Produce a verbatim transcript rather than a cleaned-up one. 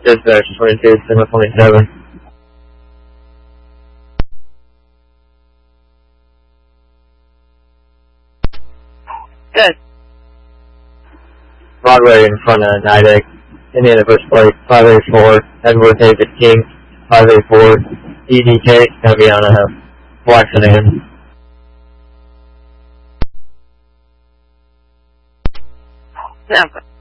Dispatch twenty-two, Sigma twenty-seven. Good. Broadway in front of Nidec, Indiana first plate, five eight four, Edward David King, five eight four, E D K, gonna be on a black sedan. No.